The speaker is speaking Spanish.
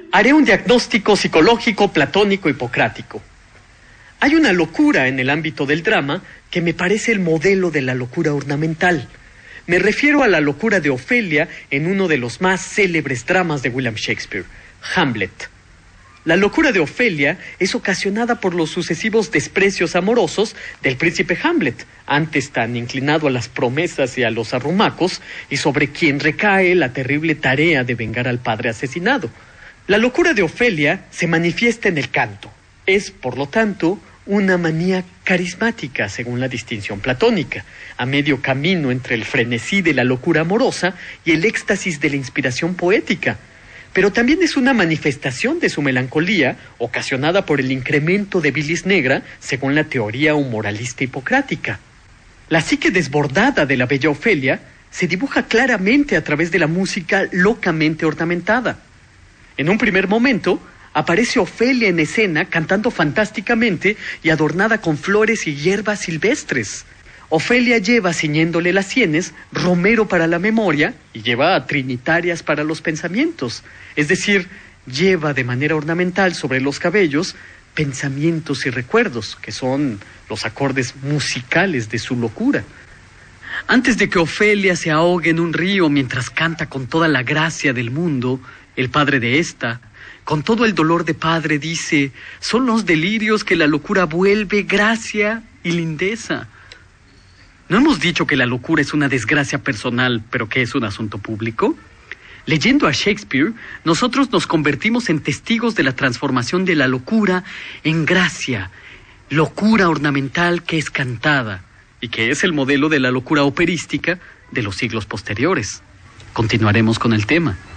Haré un diagnóstico psicológico, platónico, hipocrático. Hay una locura en el ámbito del drama que me parece el modelo de la locura ornamental. Me refiero a la locura de Ofelia en uno de los más célebres dramas de William Shakespeare, Hamlet. La locura de Ofelia es ocasionada por los sucesivos desprecios amorosos del príncipe Hamlet, antes tan inclinado a las promesas y a los arrumacos, y sobre quien recae la terrible tarea de vengar al padre asesinado. La locura de Ofelia se manifiesta en el canto. Es, por lo tanto, una manía carismática, según la distinción platónica, a medio camino entre el frenesí de la locura amorosa y el éxtasis de la inspiración poética. Pero también es una manifestación de su melancolía, ocasionada por el incremento de bilis negra, según la teoría humoralista hipocrática. La psique desbordada de la bella Ofelia se dibuja claramente a través de la música locamente ornamentada. En un primer momento, aparece Ofelia en escena cantando fantásticamente y adornada con flores y hierbas silvestres. Ofelia lleva ciñéndole las sienes romero para la memoria y lleva trinitarias para los pensamientos. Es decir, lleva de manera ornamental sobre los cabellos pensamientos y recuerdos, que son los acordes musicales de su locura. Antes de que Ofelia se ahogue en un río mientras canta con toda la gracia del mundo, el padre de ésta, con todo el dolor de padre, dice: son los delirios que la locura vuelve gracia y lindeza. ¿No hemos dicho que la locura es una desgracia personal, pero que es un asunto público? Leyendo a Shakespeare, nosotros nos convertimos en testigos de la transformación de la locura en gracia, locura ornamental que es cantada, y que es el modelo de la locura operística de los siglos posteriores. Continuaremos con el tema.